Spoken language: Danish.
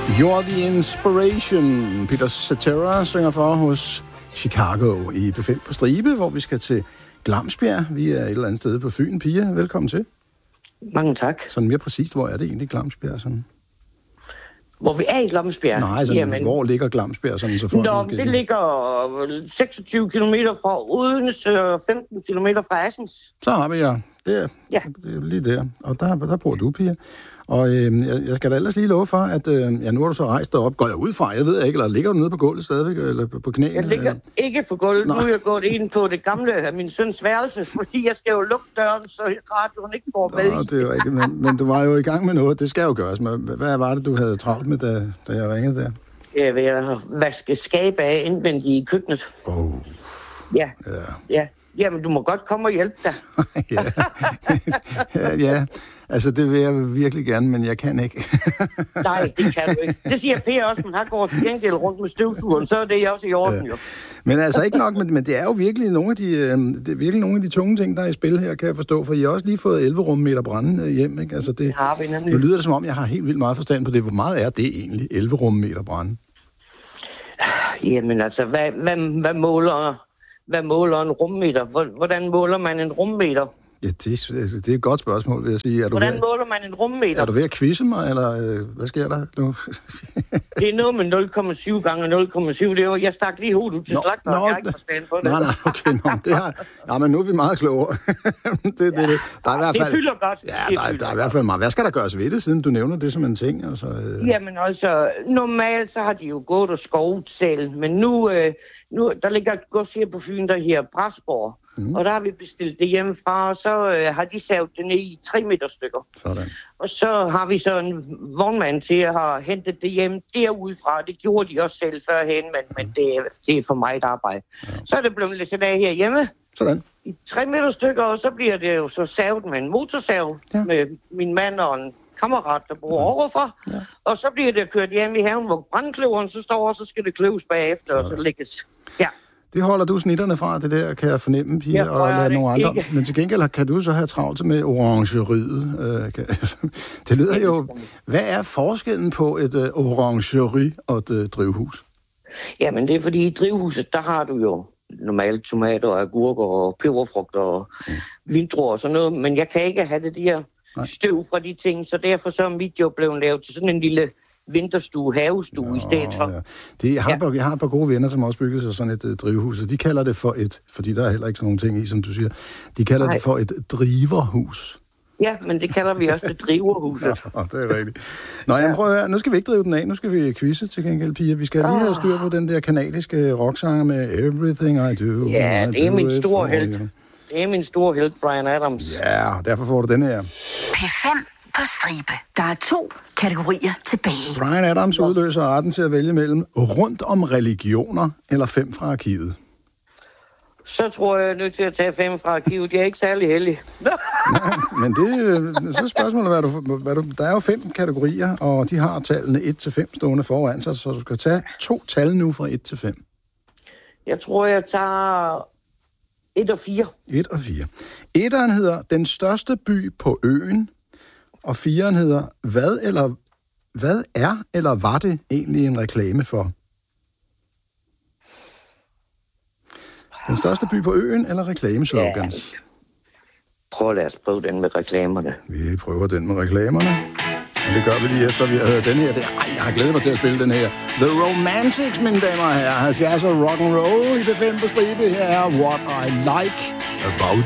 You're the Inspiration. Peter Cetera synger for hos Chicago i P5 på Stribe, hvor vi skal til Glamsbjerg. Vi er et eller andet sted på Fyn. Pia, velkommen til. Mange tak. Sådan mere præcist, hvor er det egentlig Glamsbjerg? Sådan? Hvor vi er i Glamsbjerg? Nej, sådan, hvor ligger Glamsbjerg? Sådan, så det ligger 26 kilometer fra Odense og 15 kilometer fra Assens. Så har vi jer. Det er lige der. Og der bor du, Pia. Og jeg skal da ellers lige love for, at nu har du så rejst dig op. Går jeg ud fra? Jeg ved ikke, eller ligger du nede på gulvet stadigvæk, eller på knæene? Jeg ligger ikke på gulvet. Nu er jeg gået ind på det gamle af min søns værelse, fordi jeg skal jo lukke døren, så radioen ikke går med i. Det er rigtigt, men du var jo i gang med noget. Det skal jo gøres. Hvad var det, du havde travlt med, da jeg ringede der? Jeg vil vaske skab af indvendigt i køkkenet. Ja. Jamen, du må godt komme og hjælpe dig. ja, altså det vil jeg virkelig gerne, men jeg kan ikke. Nej, det kan du ikke. Det siger Per også, men han går til gengæld rundt med støvsugeren, så er det også i orden jo. Men altså ikke nok, men det er jo virkelig nogle af de tunge ting, der er i spil her, kan jeg forstå, for I har også lige fået 11 rummeter brænde hjem, ikke? Altså det har vi nemlig. Nu lyder det som om, jeg har helt vildt meget forstand på det. Hvor meget er det egentlig, 11 rummeter brænde? Jamen altså, hvad måler en rummeter? Hvordan måler man en rummeter? Ja, det er et godt spørgsmål, vil jeg sige. Hvordan måler man en rummeter? Er du ved at quizze mig, eller hvad sker der nu? Det er noget med 0,7 gange 0,7. Det er jeg stak lige hovedet ud til slagter, og jeg har ikke forstand på det. Nej, okay, men nu er vi meget klogere. Der er i hvert fald, det fylder godt. Ja, der er i hvert fald meget. Hvad skal der gøres ved det, siden du nævner det som en ting? Altså, Jamen altså, normalt så har de jo gået og skovet selv, men nu der ligger et gods her på Fyn, der her Brasborg. Og der har vi bestilt det hjemmefra, og så har de savet det ned i 3 meter stykker. Sådan. Og så har vi så en vognmand til at have hentet det hjem derudfra. Det gjorde de også selv førhen, men det er for mig et arbejde. Ja. Så er det blevet læsset af herhjemme. Sådan. I 3 meter stykker, og så bliver det jo så savet med en motorsav med min mand og en kammerat, der bor overfor. Ja. Og så bliver det kørt hjem i haven, hvor brandkløveren så står, og så skal det kløves bagefter, og så lægges. Ja. Det holder du snitterne fra, det der, kan jeg fornemme, Pia, og lade nogle andre. Ikke. Men til gengæld kan du så have travlt med orangeriet. Det lyder jo... Hvad er forskellen på et orangeri og et drivhus? Jamen, det er fordi i drivhuset, der har du jo normalt tomater, agurker og peberfrugter og vindruer og sådan noget. Men jeg kan ikke have det der støv fra de ting, så derfor så er mit job blevet lavet til sådan en lille vinterstue, havestue i stedet for. Ja. Jeg har et par gode venner, som også bygget sig sådan et drivhus, og de kalder det for fordi der er heller ikke sådan nogle ting i, som du siger, de kalder det for et driverhus. Ja, men det kalder vi også det driverhuset. Det er rigtigt. Nå, jeg prøver at høre. Nu skal vi ikke drive den af, nu skal vi quizze til gengæld, Pia. Vi skal lige have styr på den der kanadiske rocksanger med Everything I Do. Ja, det er min store helt. Det er min store helt, Bryan Adams. Ja, derfor får du den her. P5 på Stribe. Der er 2 kategorier tilbage. Bryan Adams udløser retten til at vælge mellem rundt om religioner eller 5 fra arkivet. Så tror jeg er nødt til at tage 5 fra arkivet. Jeg er ikke særlig heldig. Nej, men så spørgsmålet, der er jo 5 kategorier, og de har tallene 1-5 stående foran sig, så du skal tage 2 tal nu fra 1-5. Jeg tror, jeg tager 1 og 4. 1 og 4. 1'eren hedder Den største by på øen, og 4'eren hedder Hvad er eller var det egentlig en reklame for? Den største by på øen eller reklameslogans? Lad os prøve den med reklamerne. Vi prøver den med reklamerne. Og det gør vi lige efter, vi har hørt den her. Jeg har glædet mig til at spille den her. The Romantics, mine damer og herrer. 70'er rock and roll i P5 på Stribe. Her er What I Like About